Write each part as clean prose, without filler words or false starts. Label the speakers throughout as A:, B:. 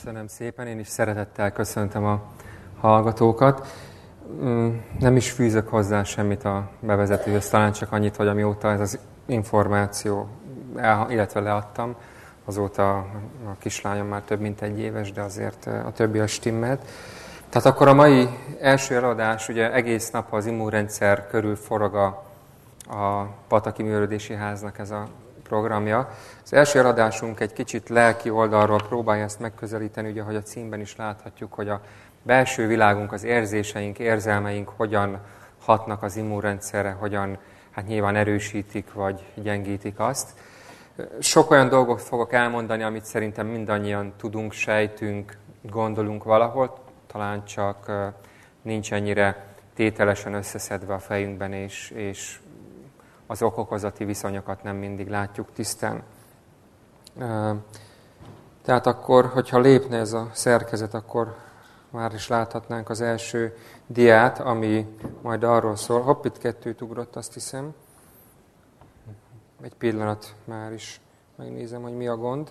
A: Köszönöm szépen, én is szeretettel köszöntöm a hallgatókat. Nem is fűzök hozzá semmit a bevezetőhöz, talán csak annyit, hogy amióta ez az információ, illetve leadtam, azóta a kislányom már több mint 1 éves, de azért a többi a stimmelt. Tehát akkor a mai első előadás, ugye egész nap az immunrendszer körül forog a Pataki Művelődési Háznak ez a programja. Az első előadásunk egy kicsit lelki oldalról próbálja ezt megközelíteni, ugye, ahogy a címben is láthatjuk, hogy a belső világunk, az érzéseink, érzelmeink hogyan hatnak az immunrendszerre, hogyan hát nyilván erősítik vagy gyengítik azt. Sok olyan dolgot fogok elmondani, amit szerintem mindannyian tudunk, sejtünk, gondolunk valahol, talán csak nincs ennyire tételesen összeszedve a fejünkben, és az ok-okozati viszonyokat nem mindig látjuk tisztán. Tehát akkor, hogyha lépne ez a szerkezet, akkor már is láthatnánk az első diát, ami majd arról szól. Hopp, itt 2 ugrott, azt hiszem. Egy pillanat, már is megnézem, hogy mi a gond.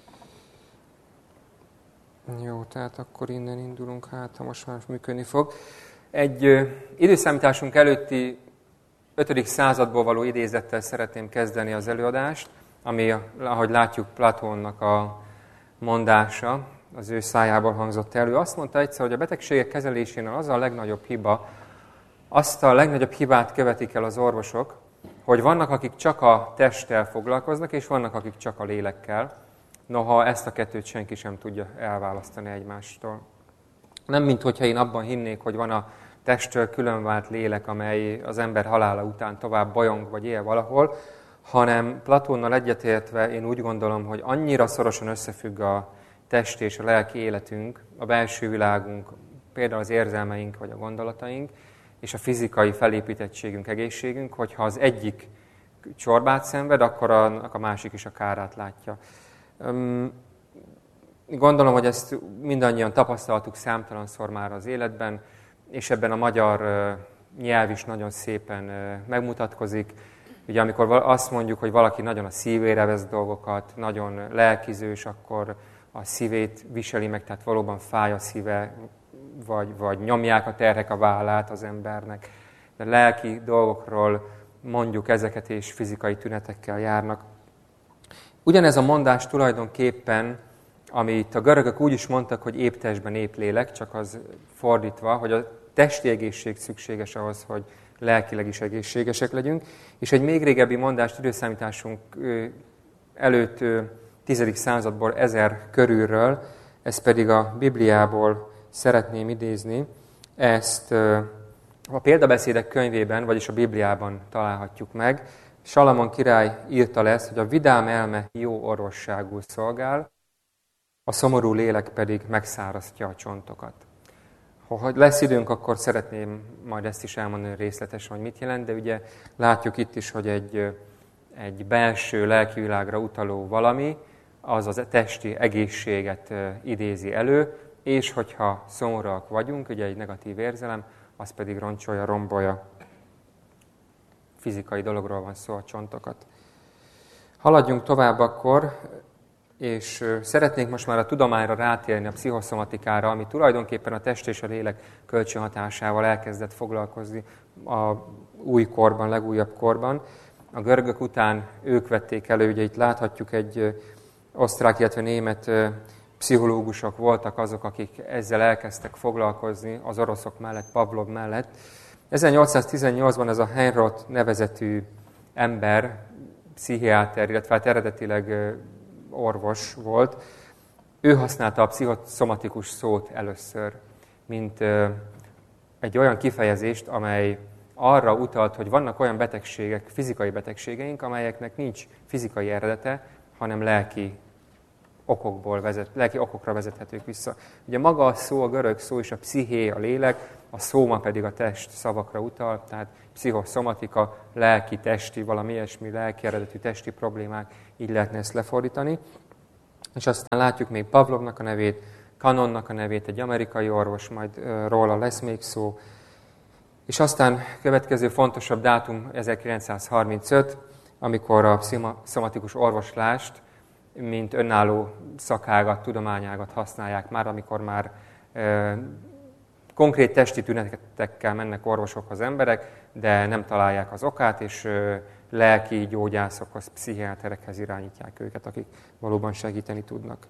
A: Jó, tehát akkor innen indulunk, hát ha most már működni fog. Egy időszámításunk előtti 5. századból való idézettel szeretném kezdeni az előadást, ami, ahogy látjuk, Platónnak a mondása, az ő szájából hangzott elő. Azt mondta egyszer, hogy a betegségek kezelésénél az a legnagyobb hiba, azt a legnagyobb hibát követik el az orvosok, hogy vannak, akik csak a testtel foglalkoznak, és vannak, akik csak a lélekkel. Noha ezt a kettőt senki sem tudja elválasztani egymástól. Nem, minthogyha én abban hinnék, hogy van a testtől különvált lélek, amely az ember halála után tovább bolyong vagy él valahol, hanem Platónnal egyetértve én úgy gondolom, hogy annyira szorosan összefügg a test és a lelki életünk, a belső világunk, például az érzelmeink vagy a gondolataink, és a fizikai felépítettségünk, egészségünk, hogyha az egyik csorbát szenved, akkor a másik is a kárát látja. Gondolom, hogy ezt mindannyian tapasztaltuk számtalanszor már az életben, és ebben a magyar nyelv is nagyon szépen megmutatkozik. Ugye amikor azt mondjuk, hogy valaki nagyon a szívére vesz dolgokat, nagyon lelkizős, akkor a szívét viseli meg, tehát valóban fáj a szíve, vagy nyomják a terhek a vállát az embernek. De lelki dolgokról mondjuk ezeket, és fizikai tünetekkel járnak. Ugyanez a mondás tulajdonképpen, amit a görögök úgy is mondtak, hogy épp testben, épp lélek, csak az fordítva, hogy a testi egészség szükséges ahhoz, hogy lelkileg is egészségesek legyünk. És egy még régebbi mondást időszámításunk előtt 10. századból 1000 körülről, ezt pedig a Bibliából szeretném idézni. Ezt a Példabeszédek könyvében, vagyis a Bibliában találhatjuk meg. Salamon király írta le ezt, hogy a vidám elme jó orvosságul szolgál, a szomorú lélek pedig megszárasztja a csontokat. Ha lesz időnk, akkor szeretném majd ezt is elmondani részletesen, hogy mit jelent, de ugye látjuk itt is, hogy egy belső lelkivilágra utaló valami, az a testi egészséget idézi elő, és hogyha szomorúak vagyunk, ugye egy negatív érzelem, az pedig roncsolja, rombolja. Fizikai dologról van szó, a csontokat. Haladjunk tovább akkor, és szeretnénk most már a tudományra rátérni, a pszichoszomatikára, ami tulajdonképpen a test és a lélek kölcsönhatásával elkezdett foglalkozni a új korban, legújabb korban. A görögök után ők vették elő, ugye itt láthatjuk egy osztrák, illetve német pszichológusok voltak azok, akik ezzel elkezdtek foglalkozni az oroszok mellett, Pavlov mellett. 1818-ban ez a Heinroth nevezetű ember, pszichiáter, illetve hát eredetileg orvos volt, ő használta a pszichoszomatikus szót először, mint egy olyan kifejezést, amely arra utalt, hogy vannak olyan betegségek, fizikai betegségeink, amelyeknek nincs fizikai eredete, hanem lelki okokra vezethetők vissza. Ugye maga a szó, a görög szó is a psziché, a lélek, a szóma pedig a test szavakra utal, tehát pszichoszomatika, lelki, testi, valami ilyesmi, lelki eredetű testi problémák, így lehetne ezt lefordítani. És aztán látjuk még Pavlovnak a nevét, Kanonnak a nevét, egy amerikai orvos, majd róla lesz még szó. És aztán következő fontosabb dátum 1935, amikor a pszichoszomatikus orvoslást, mint önálló szakágat, tudományágat használják már, amikor már konkrét testi tünetekkel mennek orvosokhoz emberek, de nem találják az okát, és lelki gyógyászokhoz, pszichiáterekhez irányítják őket, akik valóban segíteni tudnak.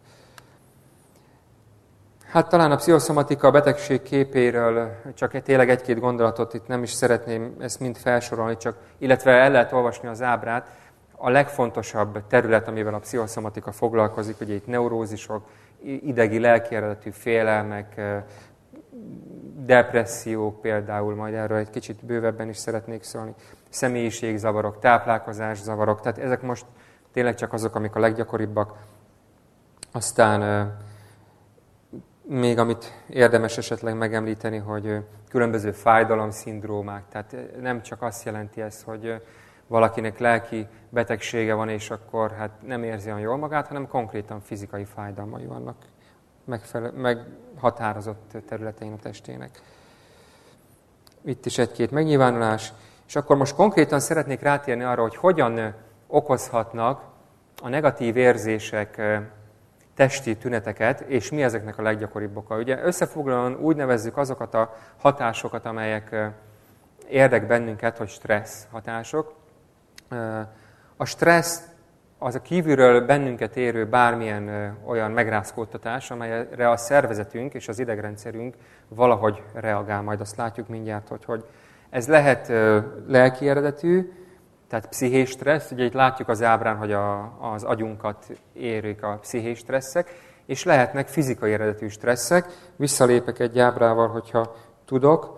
A: Hát talán a pszichoszomatika a betegség képéről csak tényleg egy-két gondolatot, itt nem is szeretném ezt mind felsorolni, illetve el lehet olvasni az ábrát. A legfontosabb terület, amivel a pszichoszomatika foglalkozik, ugye itt neurózisok, idegi, lelki eredetű félelmek, depressziók például, majd erről egy kicsit bővebben is szeretnék szólni, személyiségzavarok, táplálkozászavarok, tehát ezek most tényleg csak azok, amik a leggyakoribbak. Aztán még amit érdemes esetleg megemlíteni, hogy különböző fájdalomszindrómák, tehát nem csak azt jelenti ez, hogy valakinek lelki betegsége van, és akkor hát nem érzi olyan jól magát, hanem konkrétan fizikai fájdalmai vannak meghatározott területein a testének. Itt is egy-két megnyilvánulás. És akkor most konkrétan szeretnék rátérni arra, hogy hogyan okozhatnak a negatív érzések testi tüneteket, és mi ezeknek a leggyakoribb oka. Ugye összefoglalóan úgy nevezzük azokat a hatásokat, amelyek érdek bennünket, hogy stressz hatások. A stressz az a kívülről bennünket érő bármilyen olyan megrázkódtatás, amelyre a szervezetünk és az idegrendszerünk valahogy reagál. Majd azt látjuk mindjárt, hogy ez lehet lelki eredetű, tehát pszichés stressz. Ugye itt látjuk az ábrán, hogy az agyunkat érik a pszichés stresszek, és lehetnek fizikai eredetű stresszek. Visszalépek egy ábrával, hogyha tudok.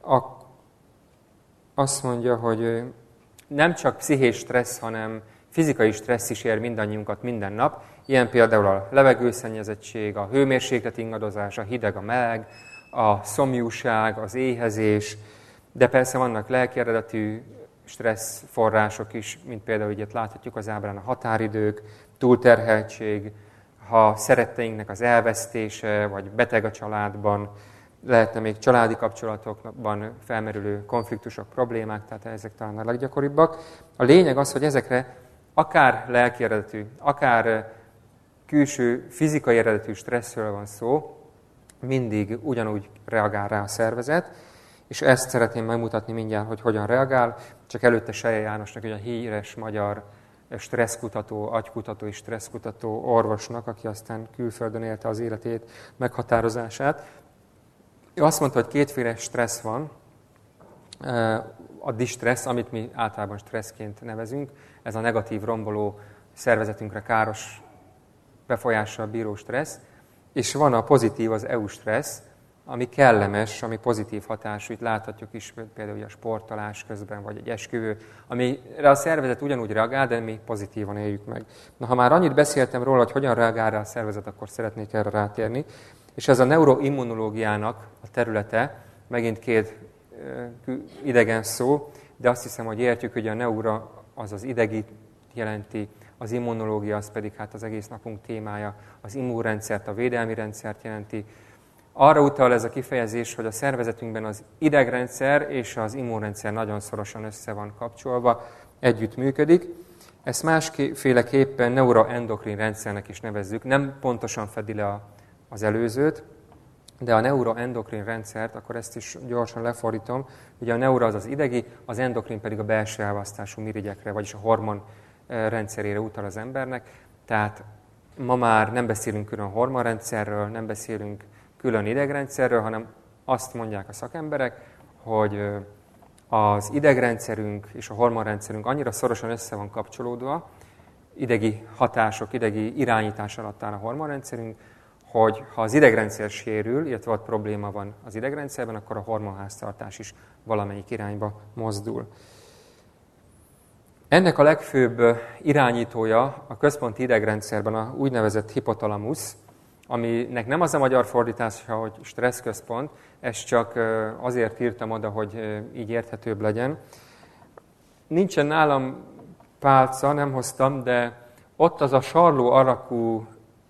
A: Azt mondja, hogy nem csak pszichés stressz, hanem fizikai stressz is ér mindannyiunkat minden nap. Ilyen például a levegőszennyezettség, a hőmérséklet ingadozás, a hideg, a meleg, a szomjúság, az éhezés, de persze vannak lelki eredetű stressz források is, mint például itt láthatjuk az ábrán a határidők, túlterheltség, ha szeretteinknek az elvesztése, vagy beteg a családban, lehetne még családi kapcsolatokban felmerülő konfliktusok, problémák, tehát ezek talán a leggyakoribbak. A lényeg az, hogy ezekre akár lelki eredetű, akár külső fizikai eredetű stresszről van szó, mindig ugyanúgy reagál rá a szervezet, és ezt szeretném megmutatni mindjárt, hogy hogyan reagál. Csak előtte Selye Jánosnak, ugye a híres magyar stresszkutató, agykutató és stresszkutató orvosnak, aki aztán külföldön élte az életét, meghatározását. Ő azt mondta, hogy kétféle stressz van. A distressz, amit mi általában stresszként nevezünk, ez a negatív, romboló, szervezetünkre káros befolyással bíró stressz, és van a pozitív, az eustressz, ami kellemes, ami pozitív hatású. Itt láthatjuk is például a sportolás közben, vagy egy esküvő, amire a szervezet ugyanúgy reagál, de mi pozitívan éljük meg. Na, ha már annyit beszéltem róla, hogy hogyan reagál rá a szervezet, akkor szeretnék erre rátérni. És ez a neuroimmunológiának a területe, megint két idegen szó, de azt hiszem, hogy értjük, hogy a neuro az az idegi jelenti, az immunológia az pedig hát az egész napunk témája, az immunrendszert, a védelmi rendszert jelenti. Arra utal ez a kifejezés, hogy a szervezetünkben az idegrendszer és az immunrendszer nagyon szorosan össze van kapcsolva, együtt működik. Ezt másféleképpen neuroendokrin rendszernek is nevezzük, nem pontosan fedi le az előzőt, de a neuroendokrin rendszert, akkor ezt is gyorsan lefordítom, ugye a neuro az az idegi, az endokrin pedig a belső elvasztású mirigyekre, vagyis a hormon rendszerére utal az embernek. Tehát ma már nem beszélünk külön hormonrendszerről, nem beszélünk külön idegrendszerről, hanem azt mondják a szakemberek, hogy az idegrendszerünk és a hormonrendszerünk annyira szorosan össze van kapcsolódva, idegi hatások, idegi irányítás alatt áll a hormonrendszerünk, hogy ha az idegrendszer sérül, illetve ott probléma van az idegrendszerben, akkor a hormonháztartás is valamelyik irányba mozdul. Ennek a legfőbb irányítója a központi idegrendszerben a úgynevezett hipotalamusz, aminek nem az a magyar fordítása, hogy stresszközpont, ezt csak azért írtam oda, hogy így érthetőbb legyen. Nincsen nálam pálca, nem hoztam, de ott az a sarló alakú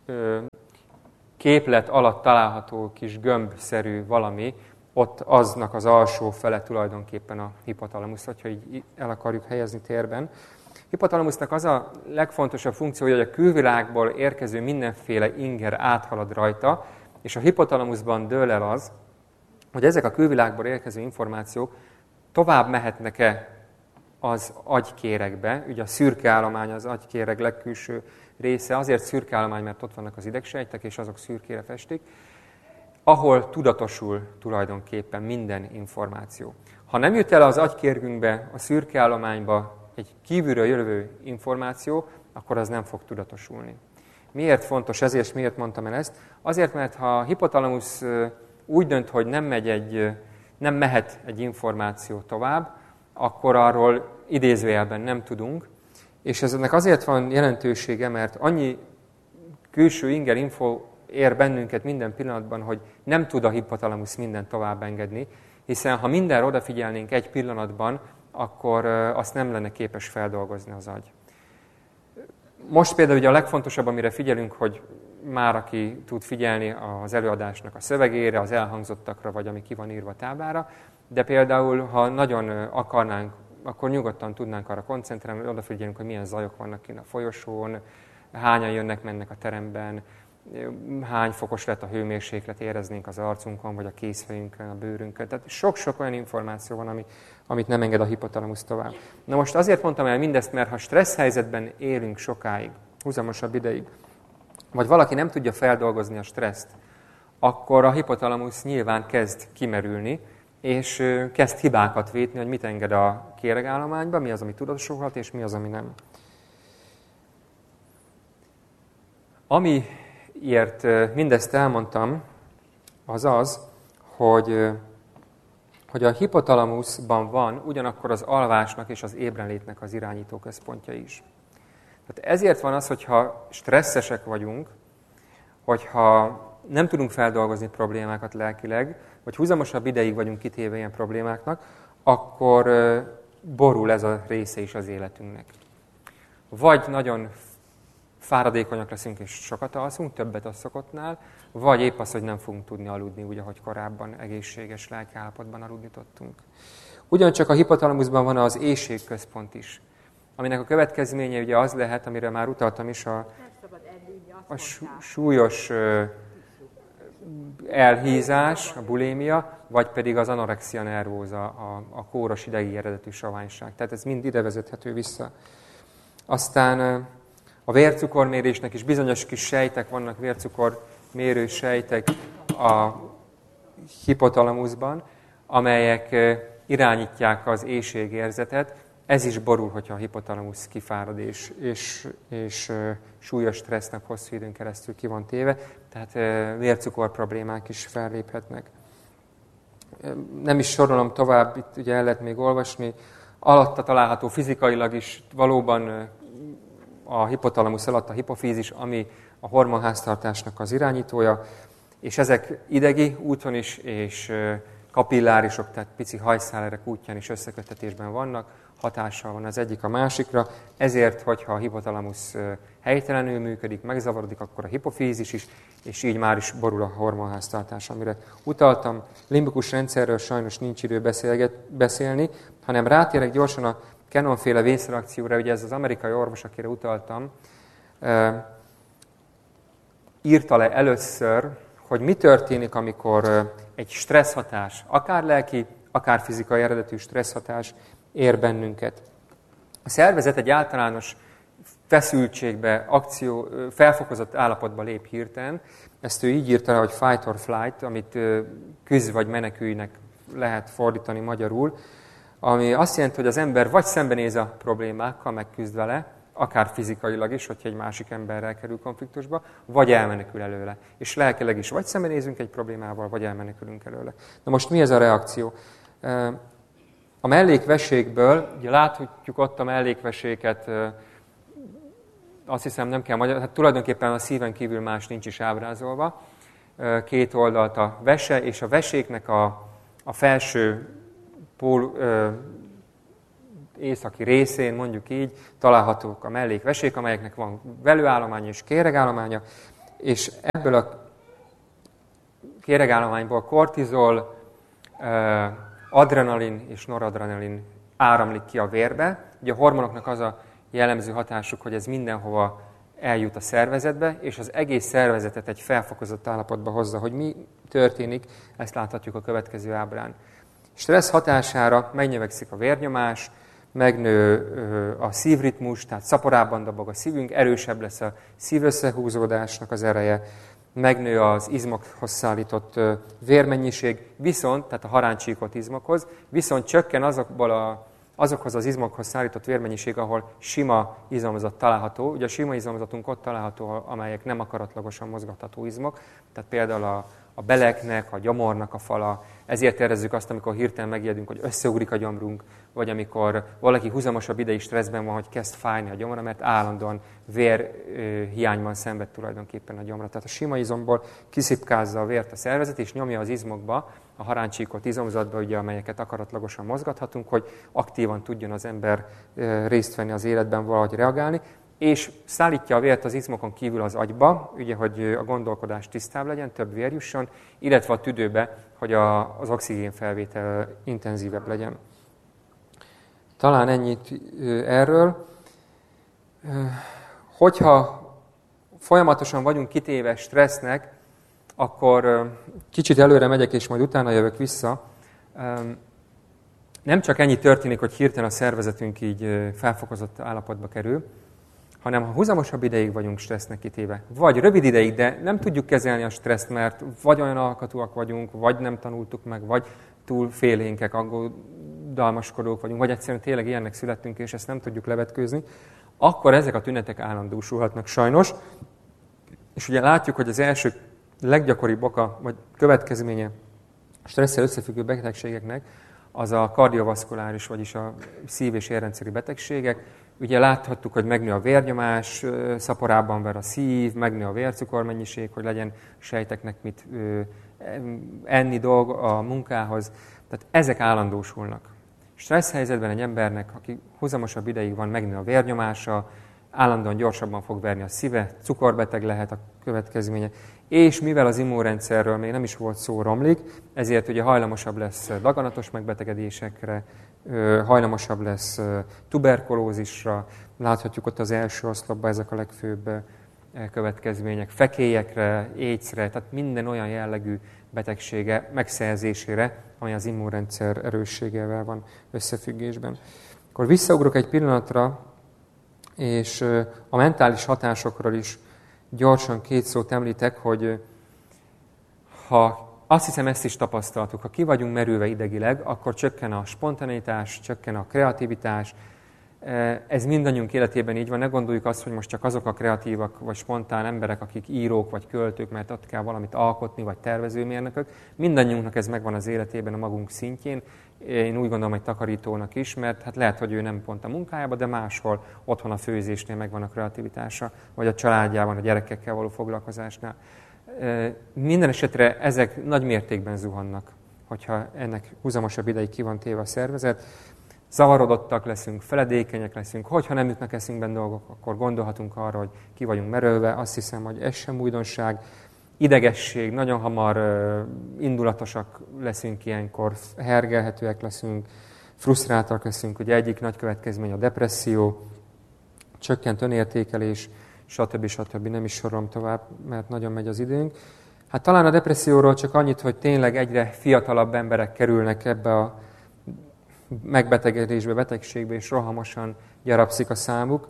A: képlet alatt található kis gömbszerű valami, ott aznak az alsó fele tulajdonképpen a hipotalamusz, hogyha így el akarjuk helyezni térben. Hipotalamusznak az a legfontosabb funkciója, hogy a külvilágból érkező mindenféle inger áthalad rajta, és a hipotalamuszban dől el az, hogy ezek a külvilágból érkező információk tovább mehetnek-e az agykéregbe. Ugye a szürke állomány az agykéreg legkülső része, azért szürke állomány, mert ott vannak az idegsejtek, és azok szürkére festik, ahol tudatosul tulajdonképpen minden információ. Ha nem jut el az agykérgünkbe, a szürke állományba egy kívülről jövő információ, akkor az nem fog tudatosulni. Miért fontos ez, és miért mondtam el ezt? Azért, mert ha a hipotalamusz úgy dönt, hogy nem mehet egy információ tovább, akkor arról idézőjelben nem tudunk, és ennek azért van jelentősége, mert annyi külső inger info ér bennünket minden pillanatban, hogy nem tud a hipotalamusz mindent tovább engedni, hiszen ha mindenre odafigyelnénk egy pillanatban, akkor azt nem lenne képes feldolgozni az agy. Most például ugye a legfontosabb, amire figyelünk, hogy már aki tud figyelni az előadásnak a szövegére, az elhangzottakra, vagy ami ki van írva a táblára, de például, ha nagyon akarnánk, akkor nyugodtan tudnánk arra koncentrálni, hogy odafigyelünk, hogy milyen zajok vannak kint a folyosón, hányan jönnek, mennek a teremben, hány fokos lett a hőmérséklet, éreznénk az arcunkon, vagy a kézfejünkön, a bőrünkön. Tehát sok-sok olyan információ van, amit nem enged a hipotalamusz tovább. Na most azért mondtam el mindezt, mert ha stressz helyzetben élünk sokáig, húzamosabb ideig, vagy valaki nem tudja feldolgozni a stresszt, akkor a hipotalamusz nyilván kezd kimerülni, és kezd hibákat vétni, hogy mit enged a kéregállományba, mi az, ami tudatosulhat, és mi az, ami nem. Amiért mindezt elmondtam, az az, hogy a hipotalamuszban van ugyanakkor az alvásnak és az ébrenlétnek az irányító központja is. Tehát ezért van az, hogyha stresszesek vagyunk, hogyha nem tudunk feldolgozni problémákat lelkileg, vagy húzamosabb ideig vagyunk kitéve ilyen problémáknak, akkor borul ez a része is az életünknek. Vagy nagyon fáradékonyak leszünk és sokat alszunk, többet a szokottnál, vagy épp az, hogy nem fogunk tudni aludni, úgy, ahogy korábban egészséges lelkiállapotban aludni tudtunk. Ugyancsak a hipotalamuszban van az éhségközpont is, aminek a következménye ugye az lehet, amire már utaltam is, a súlyos elhízás, a bulémia, vagy pedig az anorexia nervóza, a kóros idegi eredetű saványság. Tehát ez mind ide vezethető vissza. Aztán a vércukormérésnek is bizonyos kis sejtek vannak, vércukormérő sejtek a hipotalamuszban, amelyek irányítják az éhségérzetet. Ez is borul, hogyha a hipotalamusz kifárad és súlyos stressznek hosszú időn keresztül ki van téve, tehát vércukor problémák is felléphetnek. Nem is sorolom tovább, itt ugye el lehet még olvasni. Alatta található fizikailag is valóban a hipotalamusz alatt a hipofízis, ami a hormonháztartásnak az irányítója, és ezek idegi úton is, és kapillárisok, tehát pici hajszálerek útján is összeköttetésben vannak, hatással van az egyik a másikra, ezért, hogyha a hipotalamusz helytelenül működik, megzavarodik, akkor a hipofízis is, és így már is borul a hormonháztartás, amire utaltam. Limbikus rendszerről sajnos nincs idő beszélni, hanem rátérek gyorsan a Cannon-féle vészreakcióra, ugye ez az amerikai orvos, akire utaltam, írta le először, hogy mi történik, amikor egy stresszhatás, akár lelki, akár fizikai eredetű stresszhatás ér bennünket. A szervezet egy általános feszültségbe, felfokozott állapotba lép hirtelen. Ezt ő így írta le, hogy fight or flight, amit küzd vagy menekülnek lehet fordítani magyarul, ami azt jelenti, hogy az ember vagy szembenéz a problémákkal, megküzd vele, akár fizikailag is, hogyha egy másik emberrel kerül konfliktusba, vagy elmenekül előle. És lelkileg is vagy szembenézünk egy problémával, vagy elmenekülünk előle. Na most mi ez a reakció? A mellékvesékből, ugye láthatjuk ott a mellékveséket, azt hiszem nem kell magyar, hát tulajdonképpen a szíven kívül más nincs is ábrázolva. Két oldalt a vese, és a veséknek a felső északi részén, mondjuk így, találhatók a mellékvesék, amelyeknek van velőállománya és kéregállománya, és ebből a kéregállományból kortizol, adrenalin és noradrenalin áramlik ki a vérbe. Ugye a hormonoknak az a jellemző hatásuk, hogy ez mindenhova eljut a szervezetbe, és az egész szervezetet egy felfokozott állapotba hozza. Hogy mi történik, ezt láthatjuk a következő ábrán. Stressz hatására megnövekszik a vérnyomás, megnő a szívritmus, tehát szaporábban dobog a szívünk, erősebb lesz a szívösszehúzódásnak az ereje, megnő az izmokhoz szállított vérmennyiség, viszont, tehát a haráncsíkott izmokhoz, viszont csökken azokhoz az izmokhoz szállított vérmennyiség, ahol sima izomzat található. Ugye a sima izomzatunk ott található, amelyek nem akaratlagosan mozgatható izmok, tehát például a beleknek, a gyomornak a fala. Ezért érezzük azt, amikor hirtelen megijedünk, hogy összeugrik a gyomrunk, vagy amikor valaki húzamosabb ideig stresszben van, hogy kezd fájni a gyomra, mert állandóan vérhiányban szenved tulajdonképpen a gyomra. Tehát a sima izomból kiszipkázza a vért a szervezet, és nyomja az izmokba, a haráncsíkott izomzatba, ugye, amelyeket akaratlagosan mozgathatunk, hogy aktívan tudjon az ember részt venni az életben, valahogy reagálni, és szállítja a vért az izmokon kívül az agyba, ugye, hogy a gondolkodás tisztább legyen, több vér jusson, illetve a tüdőbe, hogy az oxigénfelvétel intenzívebb legyen. Talán ennyit erről. Hogyha folyamatosan vagyunk kitéve stressznek, akkor kicsit előre megyek, és majd utána jövök vissza. Nem csak ennyi történik, hogy hirtelen a szervezetünk így felfokozott állapotba kerül, hanem ha húzamosabb ideig vagyunk stressznek kitéve, vagy rövid ideig, de nem tudjuk kezelni a stresszt, mert vagy olyan alkatúak vagyunk, vagy nem tanultuk meg, vagy túl félénkek, aggodalmaskodók vagyunk, vagy egyszerűen tényleg ilyennek születtünk, és ezt nem tudjuk levetkőzni, akkor ezek a tünetek állandósulhatnak sajnos. És ugye látjuk, hogy az első leggyakoribb oka, vagy következménye a stresszel összefüggő betegségeknek az a kardiovaszkuláris, vagyis a szív- és érrendszeri betegségek. Ugye láthattuk, hogy megnő a vérnyomás, szaporában ver a szív, megnő a vércukormennyiség, hogy legyen sejteknek mit enni dolg a munkához. Tehát ezek állandósulnak. Stressz helyzetben egy embernek, aki húzamosabb ideig van, megnő a vérnyomása, állandóan gyorsabban fog verni a szíve, cukorbeteg lehet a következménye, és mivel az immunrendszerről még nem is volt szó, romlik, ezért ugye hajlamosabb lesz daganatos megbetegedésekre, hajlamosabb lesz tuberkulózisra, láthatjuk ott az első oszlopban ezek a legfőbb következmények, fekélyekre, AIDS-re, tehát minden olyan jellegű betegsége megszerzésére, ami az immunrendszer erősségével van összefüggésben. Akkor visszaugrok egy pillanatra, és a mentális hatásokról is gyorsan két szót említek, hogy ha azt hiszem, ezt is tapasztaltuk, ha ki vagyunk merülve idegileg, akkor csökken a spontaneitás, csökken a kreativitás. Ez mindannyiunk életében így van. Ne gondoljuk azt, hogy most csak azok a kreatívak vagy spontán emberek, akik írók vagy költők, mert ott kell valamit alkotni, vagy tervezőmérnökök. Mindannyiunknak ez megvan az életében a magunk szintjén. Én úgy gondolom, hogy takarítónak is, mert hát lehet, hogy ő nem pont a munkájában, de máshol otthon a főzésnél megvan a kreativitása, vagy a családjában, a gyerekekkel való foglalkozásnál. Minden esetre ezek nagy mértékben zuhannak, hogyha ennek húzamosabb ideig ki van téve a szervezet. Zavarodottak leszünk, feledékenyek leszünk, hogyha nem jutnak eszünkben dolgok, akkor gondolhatunk arra, hogy ki vagyunk merülve. Azt hiszem, hogy ez sem újdonság. Idegesség, nagyon hamar indulatosak leszünk ilyenkor, hergelhetőek leszünk, frusztráltak leszünk. Ugye egyik nagy következmény a depresszió, csökkent önértékelés, stb. Nem is sorolom tovább, mert nagyon megy az időnk. Hát talán a depresszióról csak annyit, hogy tényleg egyre fiatalabb emberek kerülnek ebbe a megbetegedésbe, betegségbe, és rohamosan gyarapszik a számuk.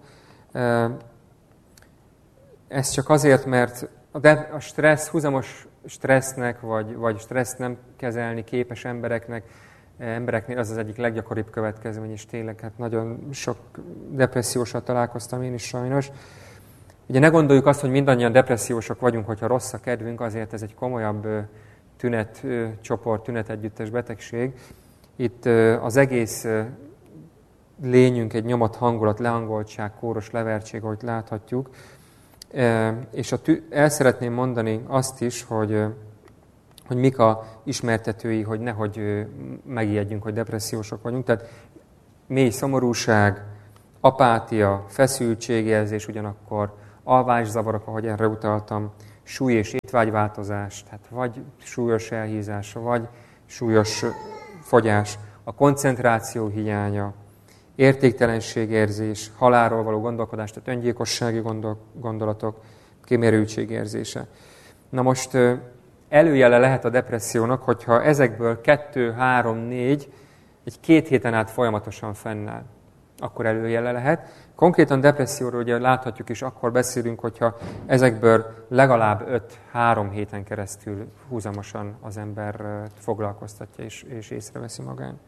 A: Ez csak azért, mert a stressz, húzamos stressznek, vagy stressz nem kezelni képes embereknél az az egyik leggyakoribb következmény, és tényleg hát nagyon sok depressziósal találkoztam én is sajnos. Ugye ne gondoljuk azt, hogy mindannyian depressziósok vagyunk, hogyha rossz a kedvünk, azért ez egy komolyabb tünetcsoport, tünetegyüttes betegség. Itt az egész lényünk egy nyomott hangulat, lehangoltság, kóros levertség, ahogy láthatjuk. És el szeretném mondani azt is, hogy mik a ismertetői, hogy nehogy megijedjünk, hogy depressziósok vagyunk. Tehát mély szomorúság, apátia, feszültségérzés, ugyanakkor alvászavarok, ahogy erre utaltam, súly- és étvágyváltozás, tehát vagy súlyos elhízás, vagy súlyos fogyás, a koncentráció hiánya, értéktelenségérzés, halálról való gondolkodás, tehát öngyilkossági gondolatok, kimérültségérzése. Na most előjele lehet a depressziónak, hogyha ezekből 2, 3, 4 egy 2 héten át folyamatosan fennáll, akkor előjele lehet. Konkrétan depresszióról ugye láthatjuk is, akkor beszélünk, hogyha ezekből legalább 5, 3 héten keresztül húzamosan az ember foglalkoztatja és észreveszi magán.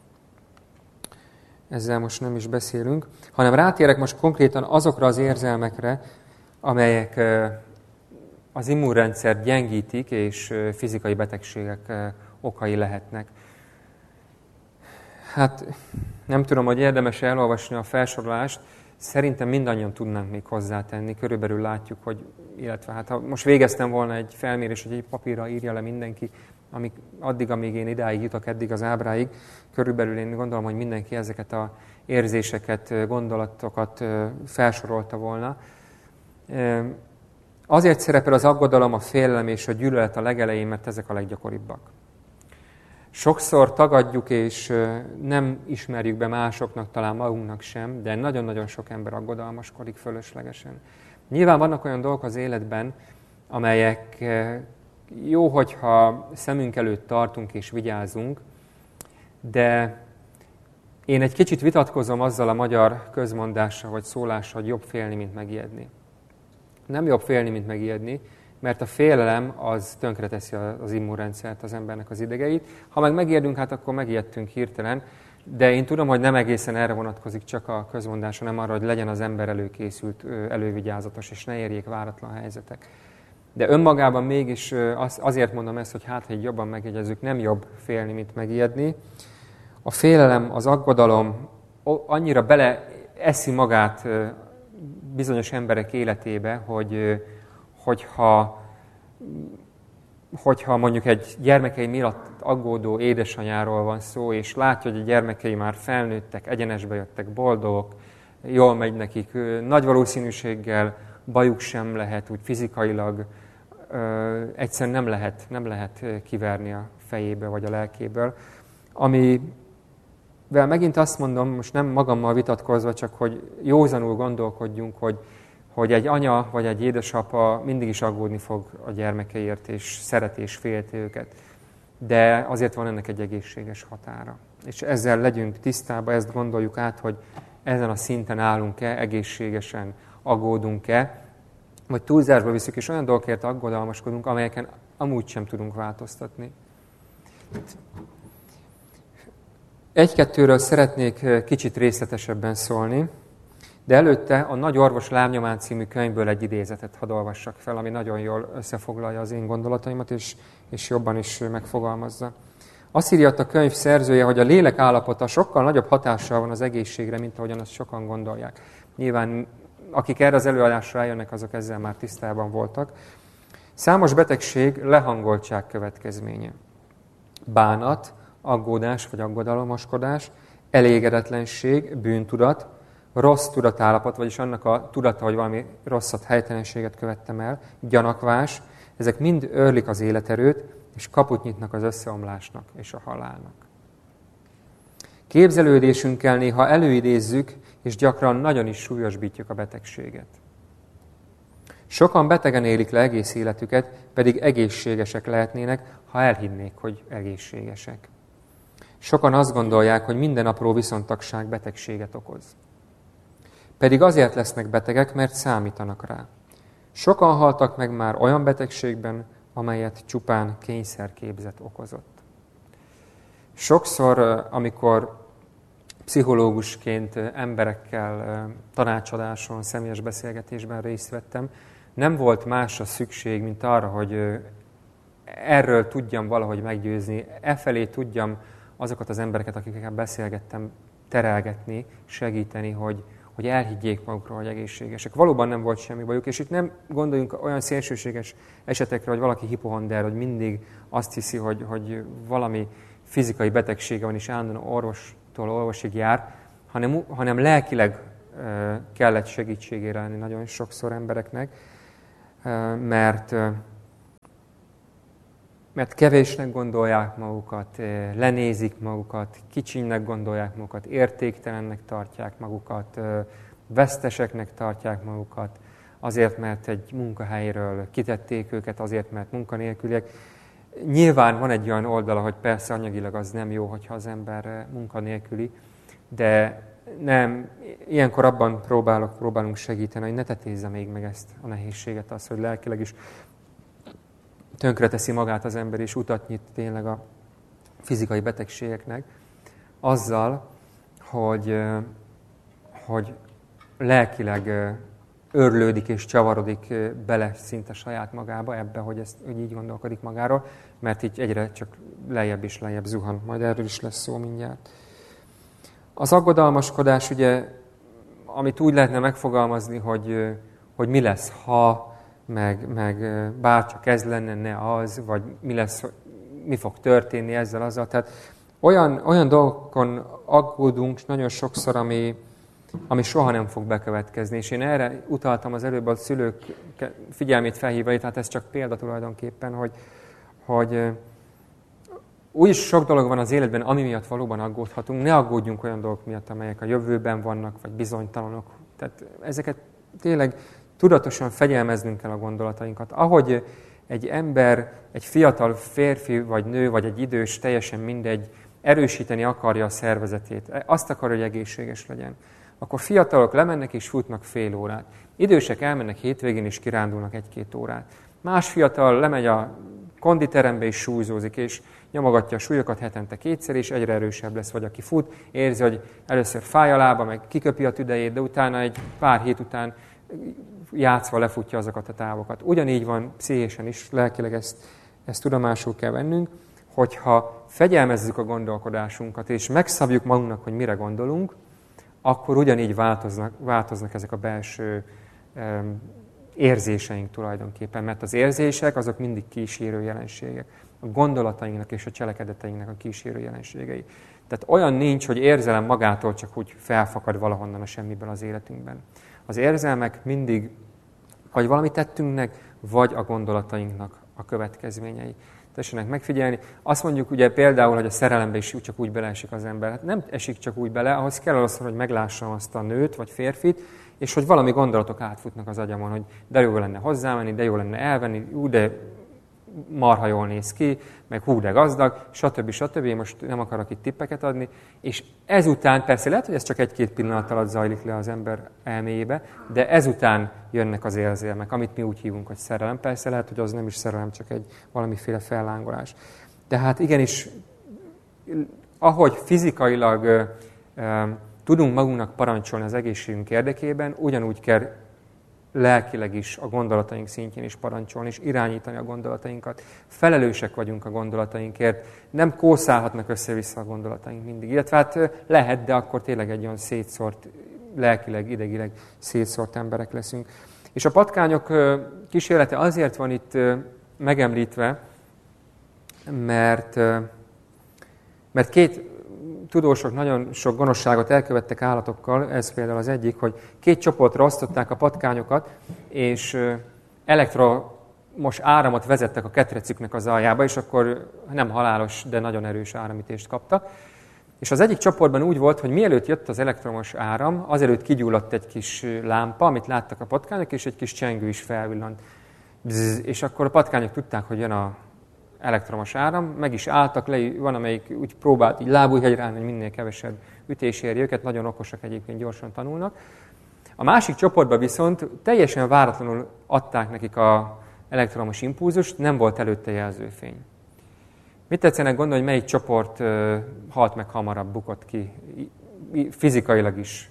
A: Ezzel most nem is beszélünk, hanem rátérek most konkrétan azokra az érzelmekre, amelyek az immunrendszert gyengítik, és fizikai betegségek okai lehetnek. Hát nem tudom, hogy érdemes elolvasni a felsorolást, szerintem mindannyian tudnánk még hozzátenni, körülbelül látjuk, hogy, illetve hát ha most végeztem volna egy felmérés, hogy egy papírra írja le mindenki, amíg én idáig jutok, eddig az ábráig, körülbelül én gondolom, hogy mindenki ezeket az érzéseket, gondolatokat felsorolta volna. Azért szerepel az aggodalom, a félelem és a gyűlölet a legelején, mert ezek a leggyakoribbak. Sokszor tagadjuk, és nem ismerjük be másoknak, talán magunknak sem, de nagyon-nagyon sok ember aggodalmaskodik fölöslegesen. Nyilván vannak olyan dolgok az életben, amelyek jó, hogyha szemünk előtt tartunk és vigyázunk, de én egy kicsit vitatkozom azzal a magyar közmondással vagy szólással, hogy jobb félni, mint megijedni. Nem jobb félni, mint megijedni, mert a félelem az tönkreteszi az immunrendszert, az embernek az idegeit. Ha meg megijedünk, hát akkor megijedtünk hirtelen, de én tudom, hogy nem egészen erre vonatkozik csak a közmondás, hanem arra, hogy legyen az ember előkészült, elővigyázatos, és ne érjék váratlan helyzetek. De önmagában mégis azért mondom ezt, hogy hát, ha így jobban megjegyezzük, nem jobb félni, mint megijedni. A félelem, az aggodalom annyira beleeszi magát bizonyos emberek életébe, hogyha mondjuk egy gyermekei miatt aggódó édesanyáról van szó, és látja, hogy a gyermekei már felnőttek, egyenesbe jöttek, boldogok, jól megy nekik, nagy valószínűséggel bajuk sem lehet, úgy fizikailag egyszerűen nem lehet kiverni a fejébe vagy a lelkéből. Amivel megint azt mondom, most nem magammal vitatkozva, csak hogy józanul gondolkodjunk, hogy egy anya vagy egy édesapa mindig is aggódni fog a gyermekeért, és szeret és félti őket. De azért van ennek egy egészséges határa. És ezzel legyünk tisztában, ezt gondoljuk át, hogy ezen a szinten állunk-e, egészségesen aggódunk-e, vagy túlzásba viszük, és olyan dolgokért aggodalmaskodunk, amelyeken amúgy sem tudunk változtatni. Egy-kettőről szeretnék kicsit részletesebben szólni, de előtte a Nagy Orvos Lábnyomán című könyvből egy idézetet hadd olvassak fel, ami nagyon jól összefoglalja az én gondolataimat, és jobban is megfogalmazza. Azt írja a könyv szerzője, hogy a lélek állapota sokkal nagyobb hatással van az egészségre, mint ahogyan azt sokan gondolják. Nyilván, akik erre az előadásra eljönnek, azok ezzel már tisztában voltak. Számos betegség lehangoltság következménye. Bánat, aggódás vagy aggodalomoskodás, elégedetlenség, bűntudat, rossz tudatállapot, vagyis annak a tudata, hogy valami rosszat, helytelenséget követtem el, gyanakvás, ezek mind őrlik az életerőt, és kaput nyitnak az összeomlásnak és a halálnak. Képzelődésünkkel néha előidézzük, és gyakran nagyon is súlyosbítjuk a betegséget. Sokan betegen élik le egész életüket, pedig egészségesek lehetnének, ha elhinnék, hogy egészségesek. Sokan azt gondolják, hogy minden apró viszontagság betegséget okoz. Pedig azért lesznek betegek, mert számítanak rá. Sokan haltak meg már olyan betegségben, amelyet csupán kényszerképzet okozott. Sokszor, amikor pszichológusként emberekkel tanácsadáson, személyes beszélgetésben részt vettem, nem volt másra szükség, mint arra, hogy erről tudjam valahogy meggyőzni, efelé tudjam azokat az embereket, akikkel beszélgettem, terelgetni, segíteni, hogy elhiggyék magukról, hogy egészségesek. Valóban nem volt semmi bajuk, és itt nem gondoljunk olyan szélsőséges esetekre, hogy valaki hipohonder, hogy mindig azt hiszi, hogy valami fizikai betegsége van, és állandóan orvostól orvosig jár, hanem lelkileg kellett segítségére lenni nagyon sokszor embereknek, mert mert kevésnek gondolják magukat, lenézik magukat, kicsinynek gondolják magukat, értéktelennek tartják magukat, veszteseknek tartják magukat, azért, mert egy munkahelyről kitették őket, azért, mert munkanélküliek. Nyilván van egy olyan oldala, hogy persze anyagilag az nem jó, hogyha az ember munkanélküli, de nem, ilyenkor abban próbálunk segíteni, hogy ne tetézze még meg ezt a nehézséget, az, hogy lelkileg is tönkreteszi magát az ember, és utat nyit tényleg a fizikai betegségeknek, azzal, hogy lelkileg örlődik és csavarodik bele szinte saját magába ebbe, hogy így gondolkodik magáról, mert így egyre csak lejjebb és lejjebb zuhan. Majd erről is lesz szó mindjárt. Az aggodalmaskodás, ugye, amit úgy lehetne megfogalmazni, hogy mi lesz, ha, meg bárcsak ez lenne, ne az, vagy mi fog történni ezzel, azzal. Tehát olyan dolgokon aggódunk nagyon sokszor, ami soha nem fog bekövetkezni. És én erre utaltam az előbb a szülők figyelmét felhívva, tehát ez csak példa tulajdonképpen, hogy úgyis sok dolog van az életben, ami miatt valóban aggódhatunk. Ne aggódjunk olyan dolgok miatt, amelyek a jövőben vannak, vagy bizonytalanok. Tehát ezeket tényleg tudatosan fegyelmeznünk kell a gondolatainkat. Ahogy egy ember, egy fiatal férfi, vagy nő, vagy egy idős, teljesen mindegy, erősíteni akarja a szervezetét, azt akarja, hogy egészséges legyen, akkor fiatalok lemennek és futnak fél órát. Idősek elmennek hétvégén és kirándulnak 1-2 órát. Más fiatal lemegy a konditerembe és súlyzózik, és nyomogatja a súlyokat hetente 2-szer, és egyre erősebb lesz. Vagy aki fut, érzi, hogy először fáj a lába, meg kiköpi a tüdejét, de utána egy pár hét után játszva lefutja azokat a távokat. Ugyanígy van pszichésen is, lelkileg ezt tudomásul kell vennünk, hogyha fegyelmezzük a gondolkodásunkat, és megszabjuk magunknak, hogy mire gondolunk, akkor ugyanígy változnak ezek a belső érzéseink tulajdonképpen, mert az érzések azok mindig kísérő jelenségek. A gondolatainknak és a cselekedeteinknek a kísérő jelenségei. Tehát olyan nincs, hogy érzelem magától csak úgy felfakad valahonnan a semmiből az életünkben. Az érzelmek mindig vagy valami tettünknek, vagy a gondolatainknak a következményei. Tessenek megfigyelni. Azt mondjuk ugye például, hogy a szerelembe is csak úgy beleesik az ember. Hát nem esik csak úgy bele, ahhoz kell az, hogy meglássam azt a nőt vagy férfit, és hogy valami gondolatok átfutnak az agyamon, hogy de jó lenne hozzámenni, de jó lenne elvenni, de marha jól néz ki, meg hú, de gazdag, stb. Én most nem akarok itt tippeket adni. És ezután, persze lehet, hogy ez csak 1-2 pillanat alatt zajlik le az ember elméjébe, de ezután jönnek az érzelmek, amit mi úgy hívunk, hogy szerelem. Persze lehet, hogy az nem is szerelem, csak egy valamiféle fellángolás. Tehát igenis, ahogy fizikailag tudunk magunknak parancsolni az egészségünk érdekében, ugyanúgy kell lelkileg is, a gondolataink szintjén is parancsolni, és irányítani a gondolatainkat. Felelősek vagyunk a gondolatainkért, nem kószálhatnak össze-vissza a gondolataink mindig. Illetve hát lehet, de akkor tényleg egy olyan szétszórt, lelkileg, idegileg szétszórt emberek leszünk. És a patkányok kísérlete azért van itt megemlítve, mert két tudósok nagyon sok gonoszságot elkövettek állatokkal, ez például az egyik, hogy 2 csoportra osztották a patkányokat, és elektromos áramot vezettek a ketrecüknek az aljába, és akkor nem halálos, de nagyon erős áramütést kaptak. És az egyik csoportban úgy volt, hogy mielőtt jött az elektromos áram, azelőtt kigyulladt egy kis lámpa, amit láttak a patkányok, és egy kis csengő is felvillant. Bzz, és akkor a patkányok tudták, hogy jön a elektromos áram, meg is álltak le, van amelyik úgy próbált így lábújhegyre állni, hogy minél kevesebb ütés érje őket, nagyon okosak egyébként, gyorsan tanulnak. A másik csoportban viszont teljesen váratlanul adták nekik az elektromos impulzust, nem volt előtte jelzőfény. Mit tetszenek gondolni, hogy melyik csoport halt meg hamarabb, bukott ki, fizikailag is?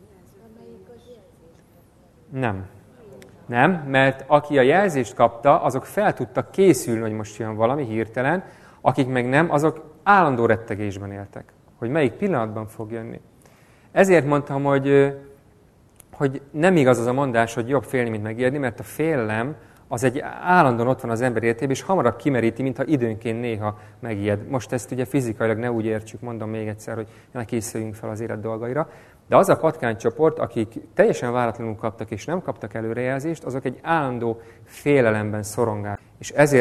A: Nem, mert aki a jelzést kapta, azok fel tudtak készülni, hogy most jön valami hirtelen, akik meg nem, azok állandó rettegésben éltek, hogy melyik pillanatban fog jönni. Ezért mondtam, hogy nem igaz az a mondás, hogy jobb félni, mint megijedni, mert a félelem az egy állandóan ott van az ember életében, és hamarabb kimeríti, mintha időnként néha megijed. Most ezt ugye fizikailag ne úgy értsük, mondom még egyszer, hogy ne készüljünk fel az élet dolgaira, de az a patkánycsoport, akik teljesen váratlanul kaptak és nem kaptak előrejelzést, azok egy állandó félelemben szorongálnak. És ezért